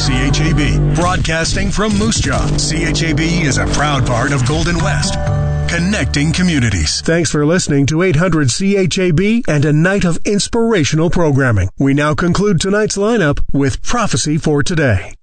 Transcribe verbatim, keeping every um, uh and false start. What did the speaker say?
C H A B, broadcasting from Moose Jaw. C H A B is a proud part of Golden West, connecting communities. Thanks for listening to eight hundred C H A B and a night of inspirational programming. We now conclude tonight's lineup with Prophecy for Today.